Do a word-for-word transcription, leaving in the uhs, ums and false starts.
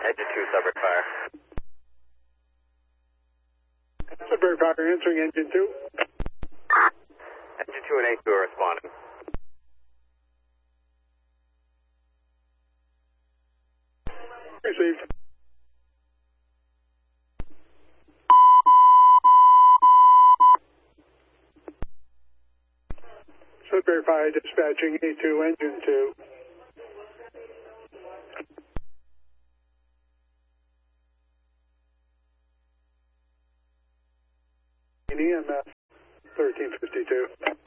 Engine two, Sudbury Fire. Sudbury Fire answering engine two. Engine two and A two are responding. Received. Sudbury Fire dispatching A two, engine two. E M F thirteen fifty-two.